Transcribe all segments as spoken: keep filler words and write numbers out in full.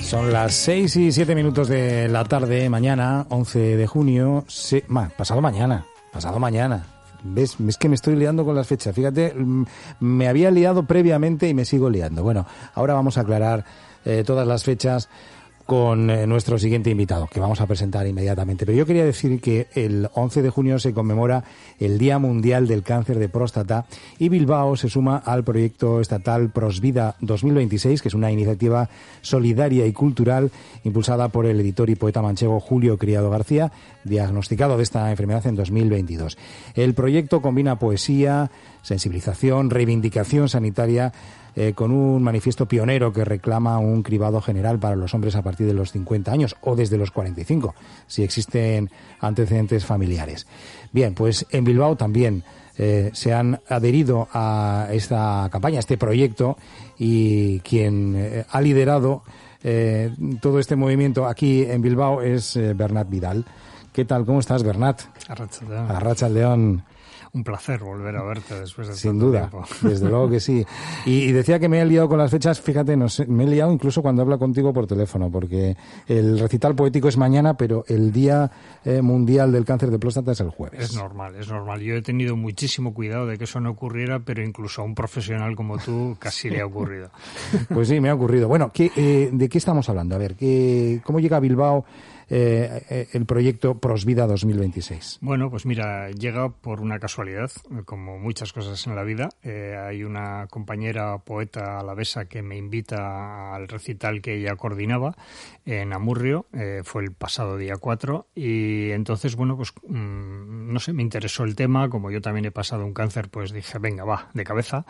Son las seis y siete minutos de la tarde, mañana, once de junio, se, ma, pasado mañana, pasado mañana. ¿Ves? Es que me estoy liando con las fechas. Fíjate, me había liado previamente y me sigo liando. Bueno, ahora vamos a aclarar eh, todas las fechas con eh, nuestro siguiente invitado, que vamos a presentar inmediatamente. Pero yo quería decir que el once de junio se conmemora el Día Mundial del Cáncer de Próstata y Bilbao se suma al proyecto estatal Prosvida dos mil veintiséis, que es una iniciativa solidaria y cultural impulsada por el editor y poeta manchego Julio Criado García, diagnosticado de esta enfermedad en dos mil veintidós. El proyecto combina poesía, sensibilización, reivindicación sanitaria, Eh, con un manifiesto pionero que reclama un cribado general para los hombres a partir de los cincuenta años o desde los cuarenta y cinco, si existen antecedentes familiares. Bien, pues en Bilbao también eh, se han adherido a esta campaña, a este proyecto, y quien eh, ha liderado eh, todo este movimiento aquí en Bilbao es eh, Bernat Vidal. ¿Qué tal? ¿Cómo estás, Bernat? Arratsaldeon. Arratsaldeon. Un placer volver a verte después de Sin tanto duda, tiempo. Desde luego que sí. Y, y decía que me he liado con las fechas, fíjate, no sé, me he liado incluso cuando hablo contigo por teléfono, porque el recital poético es mañana, pero el Día eh, Mundial del Cáncer de Próstata es el jueves. Es normal, es normal. Yo he tenido muchísimo cuidado de que eso no ocurriera, pero incluso a un profesional como tú casi le ha ocurrido. Pues sí, me ha ocurrido. Bueno, ¿qué, eh, ¿de qué estamos hablando? A ver, ¿qué, ¿cómo llega a Bilbao Eh, eh, el proyecto Prosvida dos mil veintiséis? Bueno, pues mira, llega por una casualidad, como muchas cosas en la vida. Eh, hay una compañera poeta alavesa que me invita al recital que ella coordinaba en Amurrio, eh, fue el pasado día cuatro, y entonces, bueno, pues mmm, no sé, me interesó el tema, como yo también he pasado un cáncer, pues dije, venga, va, de cabeza.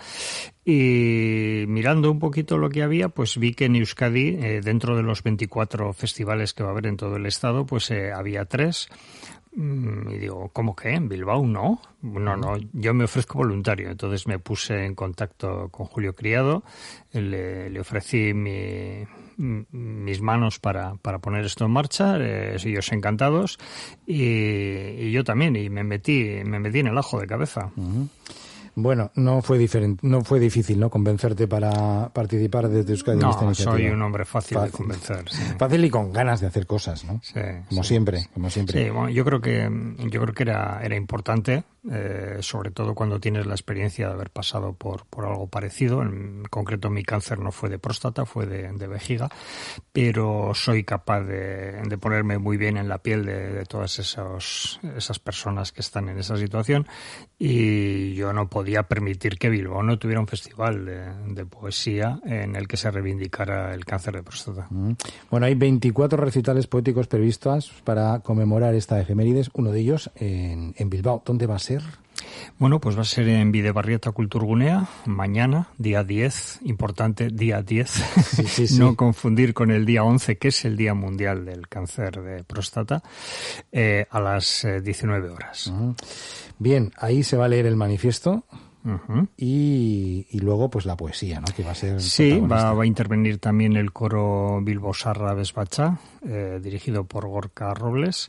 Y mirando un poquito lo que había, pues vi que en Euskadi, eh, dentro de los veinticuatro festivales que va a haber en todo el estado, pues eh, había tres. Y digo, ¿cómo que? ¿En Bilbao no? No, no, yo me ofrezco voluntario. Entonces me puse en contacto con Julio Criado, le, le ofrecí mi, mis manos para, para poner esto en marcha, eh, ellos encantados, y, y yo también, y me metí, me metí en el ajo de cabeza. Uh-huh. Bueno, no fue diferente, no fue difícil, ¿no?, convencerte para participar desde Euskadi en no, esta iniciativa. Soy un hombre fácil, fácil. de convencer. Sí. Fácil y con ganas de hacer cosas, ¿no? Sí, como sí, siempre, sí. como siempre. Sí, bueno, yo creo que yo creo que era era importante, eh, sobre todo cuando tienes la experiencia de haber pasado por por algo parecido. En concreto, mi cáncer no fue de próstata, fue de, de vejiga, pero soy capaz de, de ponerme muy bien en la piel de, de todas esos, esas personas que están en esa situación, y yo no podía permitir que Bilbao no tuviera un festival de, de poesía en el que se reivindicara el cáncer de próstata. Mm. Bueno, hay veinticuatro recitales poéticos previstos para conmemorar esta efemérides, uno de ellos en, en Bilbao. ¿Dónde va a ser? Bueno, pues va a ser en Bidebarrieta Kulturgunea, mañana, día diez, importante, día diez, sí, sí, sí. No confundir con el día once, que es el Día Mundial del Cáncer de Próstata, eh, a las eh, diecinueve horas. Uh-huh. Bien, ahí se va a leer el manifiesto. Uh-huh. Y, y luego pues la poesía, ¿no?, que va a ser sí, va, va a intervenir también el coro Bilbo Sarra Besbacha, eh, dirigido por Gorka Robles.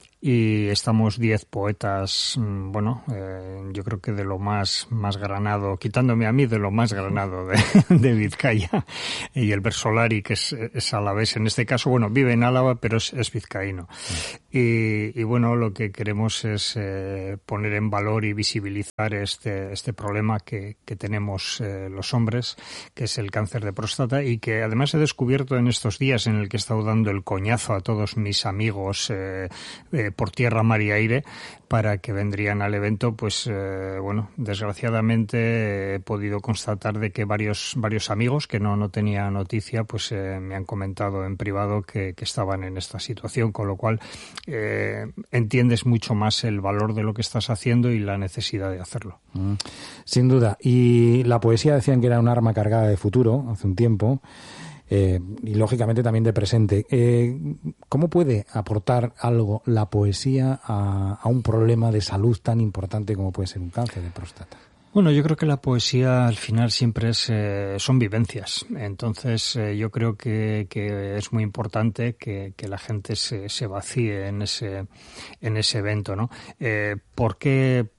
Y estamos diez poetas, bueno, eh, yo creo que de lo más más granado, quitándome a mí, de lo más granado de, de Vizcaya. Y el Versolari, que es, es alavés en este caso, bueno, vive en Álava, pero es, es vizcaíno. Sí. Y, y bueno, lo que queremos es eh, poner en valor y visibilizar este este problema que, que tenemos eh, los hombres, que es el cáncer de próstata, y que además he descubierto en estos días en el que he estado dando el coñazo a todos mis amigos eh, eh, por tierra, mar y aire, para que vendrían al evento. Pues eh, bueno, desgraciadamente he podido constatar de que varios varios amigos que no no tenía noticia, pues eh, me han comentado en privado que, que estaban en esta situación, con lo cual eh, entiendes mucho más el valor de lo que estás haciendo y la necesidad de hacerlo. Mm, sin duda. Y la poesía decían que era un arma cargada de futuro hace un tiempo. Eh, y lógicamente también de presente. Eh, ¿Cómo puede aportar algo la poesía a, a un problema de salud tan importante como puede ser un cáncer de próstata? Bueno, yo creo que la poesía al final siempre es, eh, son vivencias. Entonces eh, yo creo que, que es muy importante que, que la gente se, se vacíe en ese, en ese evento, ¿no? Eh, ¿por qué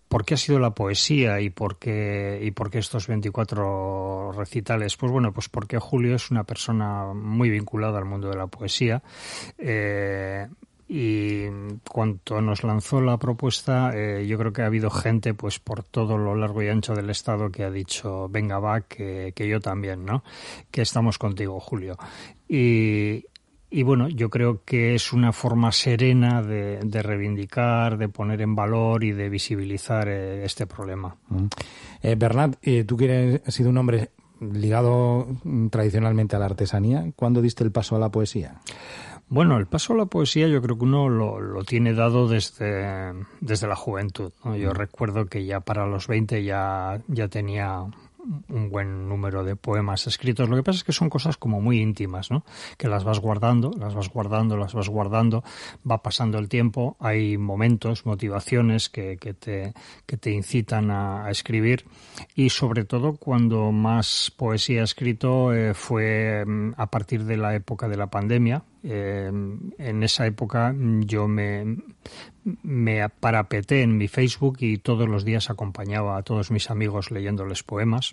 ¿por qué ha sido la poesía y por qué, y por qué estos veinticuatro recitales? Pues bueno, pues porque Julio es una persona muy vinculada al mundo de la poesía. Eh, y cuando nos lanzó la propuesta, eh, yo creo que ha habido gente pues por todo lo largo y ancho del estado que ha dicho, venga va, que, que yo también, ¿no? Que estamos contigo, Julio. Y... Y bueno, yo creo que es una forma serena de, de reivindicar, de poner en valor y de visibilizar eh, este problema. Mm. Eh, Bernat, eh, tú que has sido un hombre ligado mm, tradicionalmente a la artesanía, ¿cuándo diste el paso a la poesía? Bueno, el paso a la poesía yo creo que uno lo, lo tiene dado desde, desde la juventud, ¿no? Yo mm. recuerdo que ya para los veinte ya, ya tenía un buen número de poemas escritos. Lo que pasa es que son cosas como muy íntimas, ¿no? Que las vas guardando, las vas guardando, las vas guardando, va pasando el tiempo, hay momentos, motivaciones que, que, te, que te incitan a, a escribir, y sobre todo cuando más poesía he escrito eh, fue a partir de la época de la pandemia. Eh, en esa época yo me, me parapeté en mi Facebook y todos los días acompañaba a todos mis amigos leyéndoles poemas.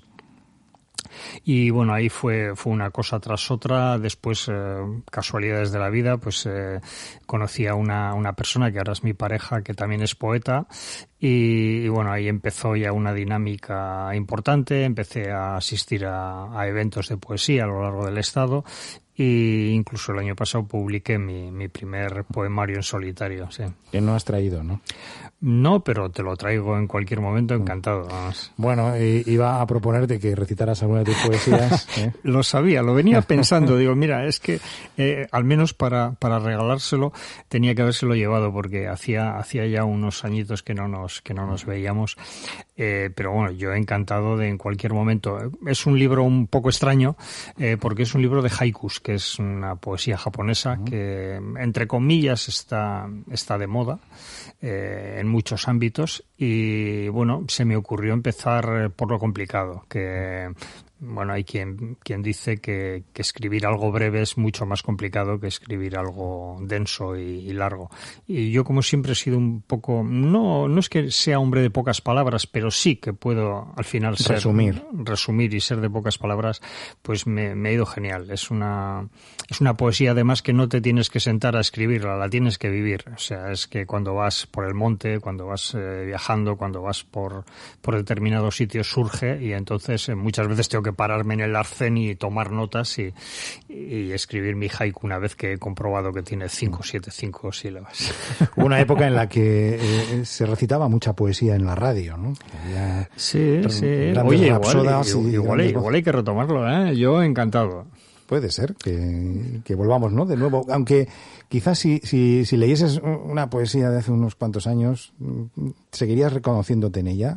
Y bueno, ahí fue fue una cosa tras otra. Después, eh, casualidades de la vida, pues eh, conocí a una, una persona que ahora es mi pareja, que también es poeta. Y, y bueno, ahí empezó ya una dinámica importante. Empecé a asistir a, a eventos de poesía a lo largo del estado. Y incluso el año pasado publiqué mi, mi primer poemario en solitario, sí. Que no has traído, ¿no? No, pero te lo traigo en cualquier momento, encantado. Vamos. Bueno, eh, iba a proponerte que recitaras alguna de tus poesías. ¿eh? Lo sabía, lo venía pensando. Digo, mira, es que eh, al menos para, para regalárselo tenía que habérselo llevado, porque hacía hacía ya unos añitos que no nos que no nos veíamos. Eh, pero bueno, yo encantado de en cualquier momento. Es un libro un poco extraño, eh, porque es un libro de haikus, que es una poesía japonesa uh-huh. que, entre comillas, está, está de moda eh, en muchos ámbitos. Y bueno, se me ocurrió empezar por lo complicado, que bueno, hay quien quien dice que, que escribir algo breve es mucho más complicado que escribir algo denso y, y largo. Y yo, como siempre, he sido un poco, no no es que sea hombre de pocas palabras, pero sí que puedo al final ser, resumir resumir y ser de pocas palabras, pues me, me ha ido genial. Es una es una poesía además que no te tienes que sentar a escribirla, la tienes que vivir. O sea, es que cuando vas por el monte, cuando vas eh, viajando, cuando vas por por determinados sitios surge, y entonces eh, muchas veces tengo que pararme en el arcén y tomar notas y, y escribir mi haiku una vez que he comprobado que tiene cinco, siete, cinco sílabas. Hubo una época en la que eh, se recitaba mucha poesía en la radio, ¿no? Había sí, sí. Oye, igual, igual, igual hay que retomarlo, ¿eh? Yo encantado. Puede ser que, que volvamos, ¿no? De nuevo, aunque quizás si, si, si leyeses una poesía de hace unos cuantos años, ¿seguirías reconociéndote en ella?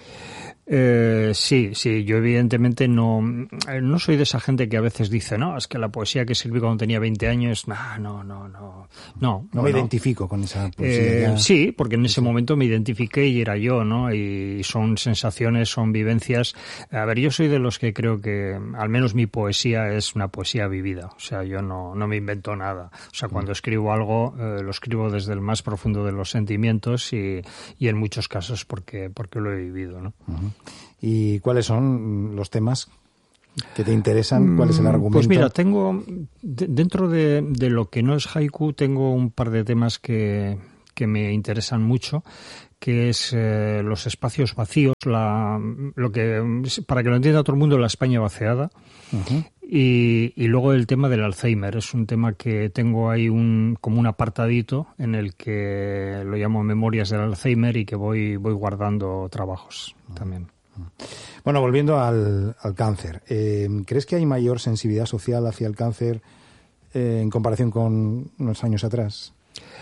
Eh, sí, sí, yo evidentemente no, no soy de esa gente que a veces dice, no, es que la poesía que escribí cuando tenía veinte años, nah, no, no, no, no. No me no. identifico con esa poesía. Eh, sí, porque en ese sí. momento me identifiqué y era yo, ¿no? Y son sensaciones, son vivencias. A ver, yo soy de los que creo que al menos mi poesía es una poesía vivida. O sea, yo no, no me invento nada. O sea, cuando escribo algo, eh, lo escribo desde el más profundo de los sentimientos y, y en muchos casos porque, porque lo he vivido, ¿no? Uh-huh. ¿Y cuáles son los temas que te interesan? ¿Cuál es el argumento? Pues mira, tengo, de, dentro de, de lo que no es haiku, tengo un par de temas que, que me interesan mucho, que es eh, los espacios vacíos, la, lo que, para que lo entienda todo el mundo, la España vaciada. Uh-huh. Y, y luego el tema del Alzheimer. Es un tema que tengo ahí un, como un apartadito en el que lo llamo Memorias del Alzheimer y que voy, voy guardando trabajos uh-huh. también. Bueno, volviendo al, al cáncer, eh, ¿crees que hay mayor sensibilidad social hacia el cáncer eh, en comparación con unos años atrás?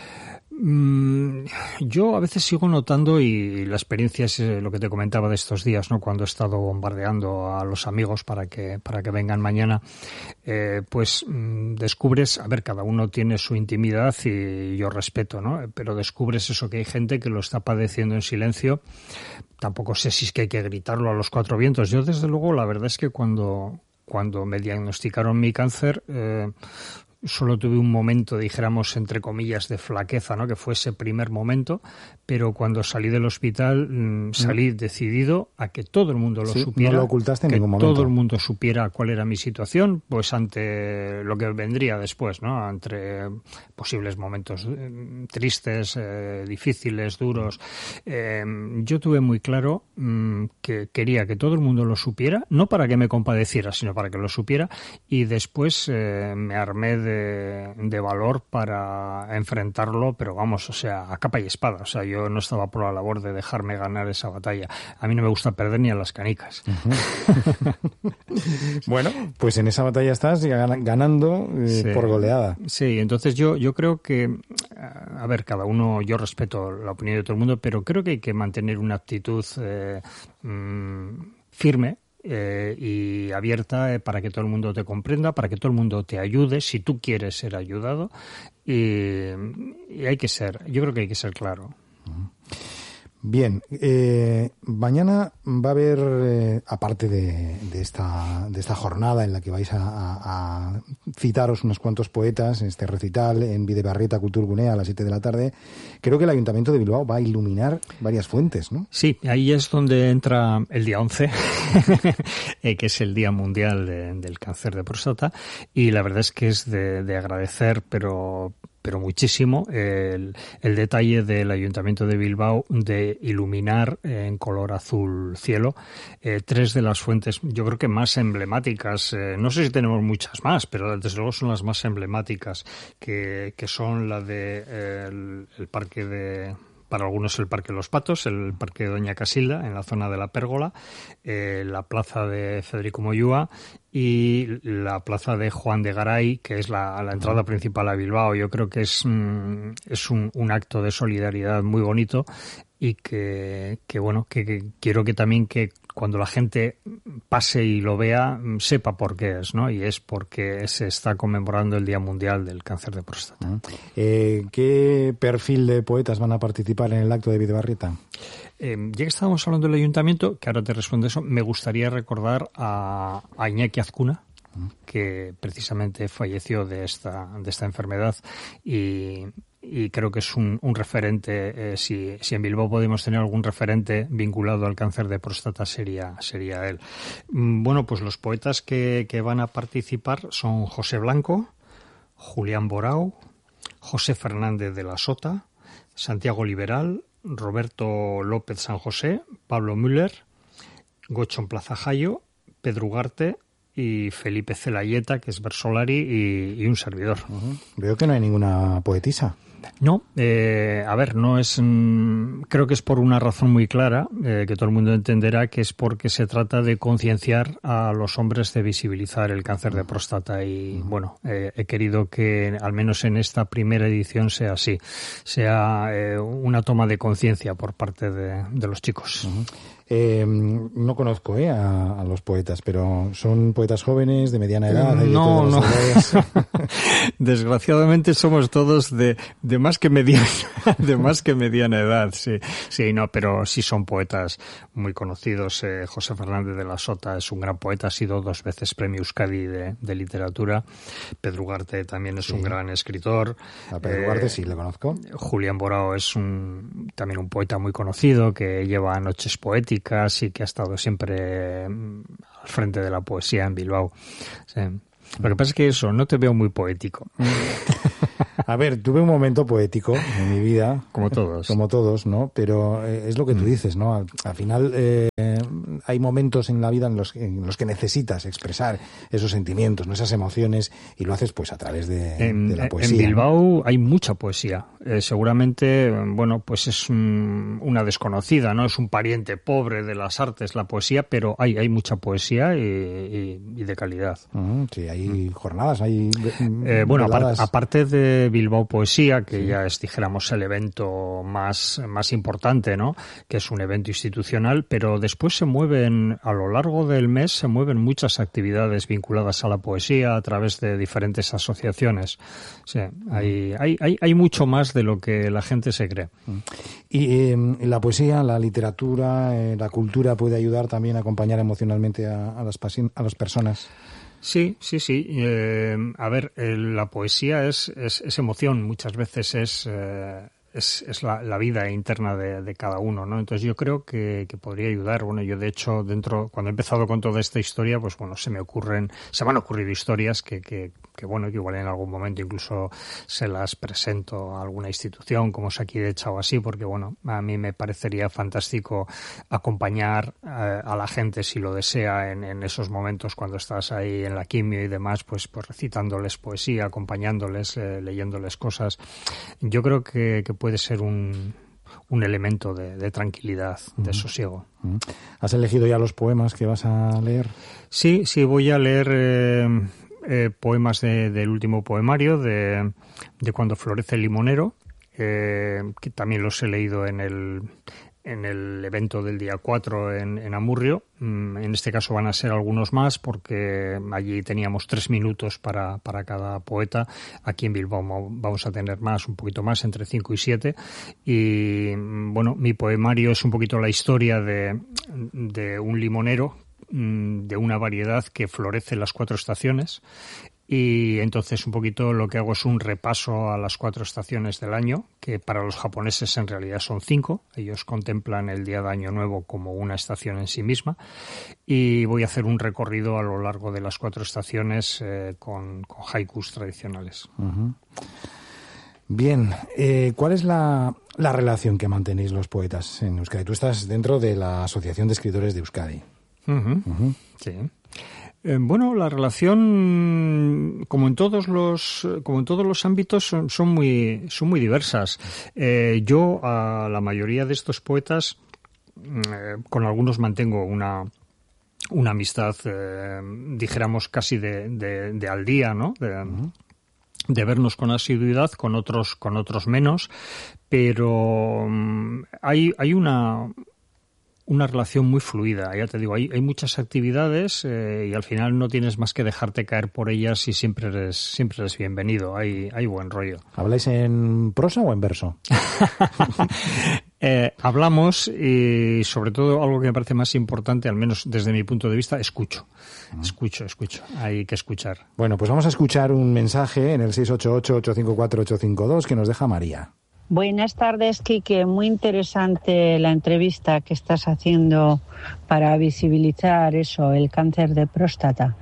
Mm, yo a veces sigo notando, y la experiencia es lo que te comentaba de estos días, ¿no? Cuando he estado bombardeando a los amigos para que para que vengan mañana, eh, pues mm, descubres, a ver, cada uno tiene su intimidad y yo respeto, ¿no? Pero descubres eso, que hay gente que lo está padeciendo en silencio. Tampoco sé si es que hay que gritarlo a los cuatro vientos. Yo, desde luego, la verdad es que cuando cuando me diagnosticaron mi cáncer, eh, solo tuve un momento, dijéramos, entre comillas, de flaqueza, ¿no? Que fue ese primer momento, pero cuando salí del hospital mmm, salí mm. decidido a que todo el mundo lo sí, supiera. No lo ocultaste en que ningún momento. todo el mundo supiera cuál era mi situación, pues ante lo que vendría después, ¿no? Entre posibles momentos eh, tristes, eh, difíciles, duros. Eh, yo tuve muy claro mmm, que quería que todo el mundo lo supiera, no para que me compadeciera, sino para que lo supiera, y después eh, me armé de, de valor para enfrentarlo, pero vamos, o sea, a capa y espada. O sea, yo no estaba por la labor de dejarme ganar esa batalla. A mí no me gusta perder ni a las canicas. Uh-huh. Bueno, pues en esa batalla estás ganando eh, sí, por goleada. Sí, entonces yo, yo creo que, a ver, cada uno, yo respeto la opinión de todo el mundo, pero creo que hay que mantener una actitud eh, mmm, firme, Eh, y abierta eh, para que todo el mundo te comprenda, para que todo el mundo te ayude, si tú quieres ser ayudado, y, y hay que ser, yo creo que hay que ser claro. Bien, eh, mañana va a haber, eh, aparte de, de, esta, de esta jornada en la que vais a, a, a citaros unos cuantos poetas, este recital en Bidebarrieta Kulturgunea a las siete de la tarde, creo que el Ayuntamiento de Bilbao va a iluminar varias fuentes, ¿no? Sí, ahí es donde entra el día once, eh, que es el Día Mundial de, del Cáncer de Próstata, y la verdad es que es de, de agradecer, pero... pero muchísimo el, el detalle del Ayuntamiento de Bilbao de iluminar en color azul cielo eh, tres de las fuentes, yo creo que más emblemáticas, eh, no sé si tenemos muchas más, pero desde luego son las más emblemáticas, que, que son la de eh, el, el parque de... Para algunos el Parque de los Patos, el Parque de Doña Casilda, en la zona de la Pérgola, eh, la plaza de Federico Moyúa y la plaza de Juan de Garay, que es la, la entrada principal a Bilbao. Yo creo que es, mm, es un, un acto de solidaridad muy bonito y que, que bueno, que, que quiero que también que cuando la gente pase y lo vea, sepa por qué es, ¿no? Y es porque se está conmemorando el Día Mundial del Cáncer de Próstata. Uh-huh. Eh, ¿Qué perfil de poetas van a participar en el acto de Bidebarrieta? Eh, ya que estábamos hablando del ayuntamiento, que ahora te respondo eso, me gustaría recordar a, a Iñaki Azcuna, que precisamente falleció de esta, de esta enfermedad, y... y creo que es un, un referente, eh, si, si en Bilbao podemos tener algún referente vinculado al cáncer de próstata sería, sería él. Bueno, pues los poetas que, que van a participar son José Blanco, Julián Borao, José Fernández de la Sota, Santiago Liberal, Roberto López San José, Pablo Müller, Gochón Plaza Jayo, Pedro Ugarte y Felipe Celayeta, que es versolari, y, y un servidor. Uh-huh. Veo que no hay ninguna poetisa. No, eh, a ver, no es, mm, creo que es por una razón muy clara, eh, que todo el mundo entenderá, que es porque se trata de concienciar a los hombres de visibilizar el cáncer de próstata y, uh-huh. bueno, eh, he querido que al menos en esta primera edición sea así, sea eh, una toma de conciencia por parte de, de los chicos. Uh-huh. Eh, no conozco eh, a, a los poetas, pero ¿son poetas jóvenes, de mediana edad? ¿Hay no, de no. Desgraciadamente somos todos de, de más que mediana, de más que mediana edad, sí, sí, no, pero sí son poetas muy conocidos. Eh, José Fernández de la Sota es un gran poeta, ha sido dos veces premio Euskadi de, de literatura. Pedro Ugarte también es sí. un gran escritor. A Pedro Ugarte eh, sí le conozco. Julián Borao es un también un poeta muy conocido que lleva noches poéticas y que ha estado siempre al frente de la poesía en Bilbao. Sí. Lo que pasa es que eso, no te veo muy poético. A ver, tuve un momento poético en mi vida. Como todos. Como todos, ¿no? Pero eh, es lo que tú dices, ¿no? Al, al final eh, hay momentos en la vida en los, en los que necesitas expresar esos sentimientos, ¿no? Esas emociones, y lo haces pues a través de, en, de la poesía. En Bilbao, ¿no? Hay mucha poesía. Eh, seguramente, bueno, pues es un, una desconocida, ¿no? Es un pariente pobre de las artes, la poesía, pero hay, hay mucha poesía y, y, y de calidad. Uh-huh, sí, hay mm. jornadas, hay... Eh, bueno, aparte, aparte de Bilbao Poesía, que sí. ya es, dijéramos, el evento más, más importante, ¿no? Que es un evento institucional, pero después se mueven, a lo largo del mes, se mueven muchas actividades vinculadas a la poesía a través de diferentes asociaciones. Sí, hay, hay, hay, hay mucho más de lo que la gente se cree. Y eh, la poesía, la literatura, eh, la cultura puede ayudar también a acompañar emocionalmente a, a, las, a las personas. Sí, sí, sí. Eh, a ver, eh, la poesía es, es, es emoción, muchas veces es... Eh, es, es la, la vida interna de, de cada uno, ¿no? Entonces yo creo que, que podría ayudar. Bueno, yo de hecho dentro, cuando he empezado con toda esta historia, pues bueno, se me ocurren, se me han ocurrido historias que, que, que bueno, que igual en algún momento incluso se las presento a alguna institución como Osakidetza o así, porque bueno, a mí me parecería fantástico acompañar eh, a la gente si lo desea en, en esos momentos cuando estás ahí en la quimio y demás, pues, pues recitándoles poesía, acompañándoles, eh, leyéndoles cosas. Yo creo que, que puede ser un, un elemento de, de tranquilidad, de sosiego. ¿Has elegido ya los poemas que vas a leer? Sí, sí, voy a leer eh, eh, poemas de, del último poemario, de, de Cuando florece el limonero, eh, que también los he leído en el... en el evento del día cuatro en, en Amurrio. En este caso van a ser algunos más porque allí teníamos tres minutos para, para cada poeta. Aquí en Bilbao vamos a tener más, un poquito más, entre cinco y siete. Y bueno, mi poemario es un poquito la historia de, de un limonero, de una variedad que florece en las cuatro estaciones. Y entonces un poquito lo que hago es un repaso a las cuatro estaciones del año, que para los japoneses en realidad son cinco. Ellos contemplan el día de Año Nuevo como una estación en sí misma. Y voy a hacer un recorrido a lo largo de las cuatro estaciones eh, con, con haikus tradicionales. Uh-huh. Bien, eh, ¿cuál es la, la relación que mantenéis los poetas en Euskadi? Tú estás dentro de la Asociación de Escritores de Euskadi. Uh-huh. Uh-huh. Sí. Eh, bueno, la relación, como en todos los, como en todos los ámbitos, son, son muy, son muy diversas. Eh, yo a la mayoría de estos poetas, eh, con algunos mantengo una, una amistad, eh, dijéramos casi de, de, de al día, ¿no? De, uh-huh. de vernos con asiduidad, con otros, con otros menos, pero um, hay, hay una una relación muy fluida, ya te digo, hay, hay muchas actividades eh, y al final no tienes más que dejarte caer por ellas y siempre eres, siempre eres bienvenido, hay, hay buen rollo. ¿Habláis en prosa o en verso? eh, hablamos y sobre todo algo que me parece más importante, al menos desde mi punto de vista, escucho, uh-huh. escucho, escucho, hay que escuchar. Bueno, pues vamos a escuchar un mensaje en el seis ocho ocho, ocho cinco cuatro, ocho cinco dos que nos deja María. Buenas tardes, Quique. Muy interesante la entrevista que estás haciendo para visibilizar eso, el cáncer de próstata,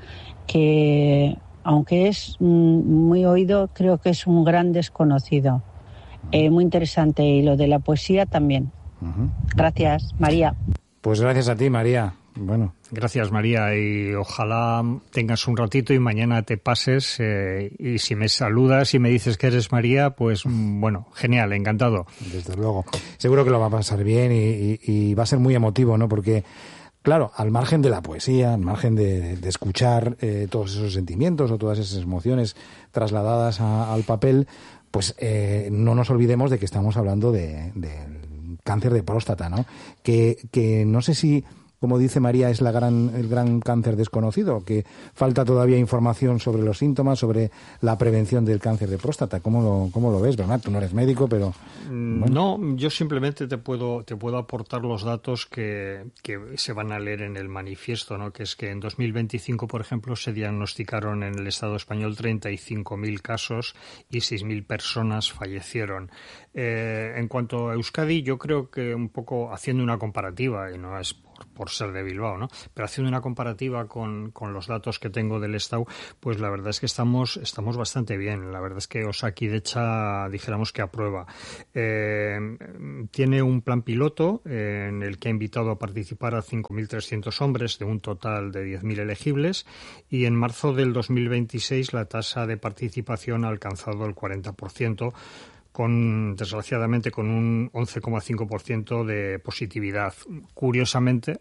que aunque es muy oído, creo que es un gran desconocido. Eh, muy interesante, y lo de la poesía también. Uh-huh. Gracias, María. Pues gracias a ti, María. Bueno. Gracias, María, y ojalá tengas un ratito y mañana te pases eh, y si me saludas y me dices que eres María, pues bueno, genial, encantado. Desde luego. Seguro que lo va a pasar bien y, y, y va a ser muy emotivo, ¿no? Porque, claro, al margen de la poesía, al margen de, de escuchar eh, todos esos sentimientos o todas esas emociones trasladadas a, al papel, pues eh, no nos olvidemos de que estamos hablando de, de cáncer de próstata, ¿no? Que, que no sé si, como dice María, es la gran, el gran cáncer desconocido, que falta todavía información sobre los síntomas, sobre la prevención del cáncer de próstata. ¿Cómo lo, cómo lo ves, Bernat? Tú no eres médico, pero... Bueno. No, yo simplemente te puedo, te puedo aportar los datos que, que se van a leer en el manifiesto, ¿no? Que es que en dos mil veinticinco, por ejemplo, se diagnosticaron en el Estado español treinta y cinco mil casos y seis mil personas fallecieron. Eh, en cuanto a Euskadi, yo creo que un poco haciendo una comparativa, y no es por, por ser de Bilbao, ¿no? Pero haciendo una comparativa con, con los datos que tengo del Estado, pues la verdad es que estamos, estamos bastante bien. La verdad es que Osakidetza, dijéramos que aprueba. Eh, tiene un plan piloto eh, en el que ha invitado a participar a cinco mil trescientos hombres de un total de diez mil elegibles y en marzo del dos mil veintiséis la tasa de participación ha alcanzado el cuarenta por ciento, con, desgraciadamente, con un once coma cinco por ciento de positividad. Curiosamente,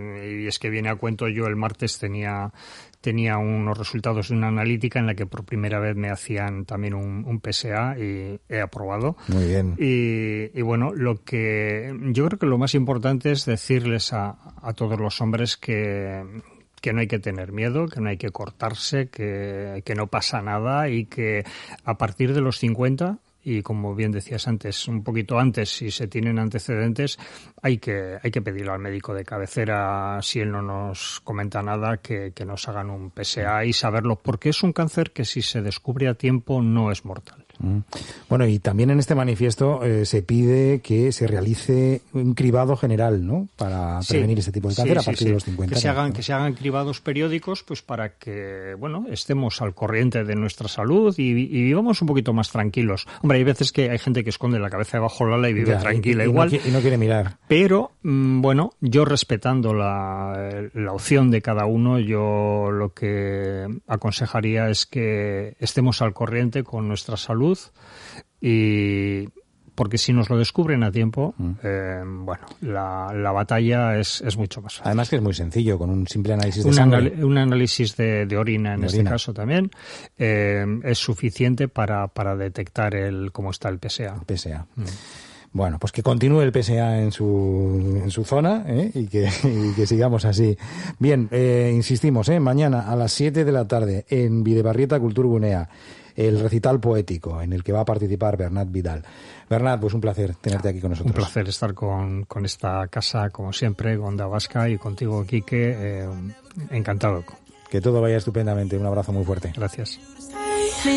y es que viene a cuento, yo el martes tenía tenía unos resultados de una analítica en la que por primera vez me hacían también un, un P S A y he aprobado. Muy bien. Y, y bueno, lo que yo creo que lo más importante es decirles a, a todos los hombres que que no hay que tener miedo, que no hay que cortarse, que, que no pasa nada y que a partir de los cincuenta y como bien decías antes, un poquito antes, si se tienen antecedentes, hay que hay que pedirlo al médico de cabecera, si él no nos comenta nada, que, que nos hagan un P S A y saberlo, porque es un cáncer que si se descubre a tiempo no es mortal. Bueno, y también en este manifiesto eh, se pide que se realice un cribado general, ¿no? Para prevenir sí, este tipo de cáncer sí, a partir sí, sí. de los cincuenta que se hagan años, ¿no? Que se hagan cribados periódicos, pues para que, bueno, estemos al corriente de nuestra salud y, y vivamos un poquito más tranquilos. Hombre, hay veces que hay gente que esconde la cabeza debajo del ala y vive ya, tranquila y, y igual. No, y no quiere mirar. Pero, mmm, bueno, yo respetando la, la opción de cada uno, yo lo que aconsejaría es que estemos al corriente con nuestra salud. Y porque si nos lo descubren a tiempo, mm. eh, bueno, la, la batalla es, es mucho más fácil. Además que es muy sencillo, con un simple análisis de un sangre. Anal- un análisis de, de orina en de este orina. caso también eh, es suficiente para, para detectar el cómo está el P S A. El P S A. Mm. Bueno, pues que continúe el P S A en su, en su zona, ¿eh? y, que, y que sigamos así. Bien, eh, insistimos, ¿eh? mañana a las siete de la tarde en Bidebarrieta Kulturgunea, el recital poético en el que va a participar Bernat Vidal. Bernat, pues un placer tenerte aquí con nosotros. Un placer estar con, con esta casa, como siempre, con Onda Vasca y contigo, Quique. Eh, encantado. Que todo vaya estupendamente. Un abrazo muy fuerte. Gracias.